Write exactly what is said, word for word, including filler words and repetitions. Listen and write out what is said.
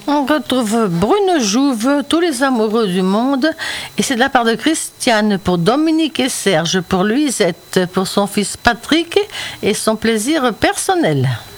On retrouve Bruno Jouve, Tous les amoureux du monde, et c'est de la part de Christiane pour Dominique et Serge, pour Louisette, pour son fils Patrick et son plaisir personnel.